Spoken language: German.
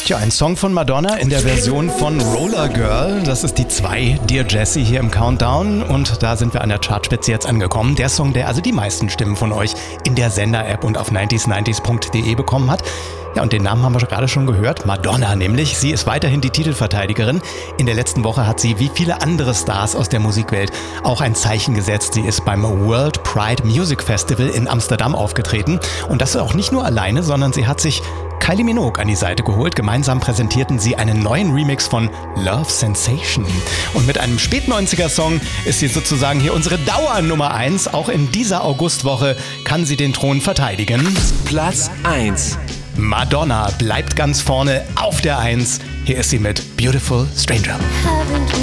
Tja, ein Song von Madonna in der Version von Roller Girl. Das ist die 2, Dear Jessie, hier im Countdown. Und da sind wir an der Chartspitze jetzt angekommen. Der Song, der also die meisten Stimmen von euch in der Sender-App und auf 90s90s.de bekommen hat. Ja, und den Namen haben wir gerade schon gehört. Madonna nämlich. Sie ist weiterhin die Titelverteidigerin. In der letzten Woche hat sie, wie viele andere Stars aus der Musikwelt, auch ein Zeichen gesetzt. Sie ist beim World Pride Music Festival in Amsterdam aufgetreten. Und das auch nicht nur alleine, sondern sie hat sich Kylie Minogue an die Seite geholt. Gemeinsam präsentierten sie einen neuen Remix von Love Sensation. Und mit einem Spät-90er-Song ist sie sozusagen hier unsere Dauernummer 1. Auch in dieser Augustwoche kann sie den Thron verteidigen. Platz 1. Madonna bleibt ganz vorne auf der 1. Hier ist sie mit Beautiful Stranger.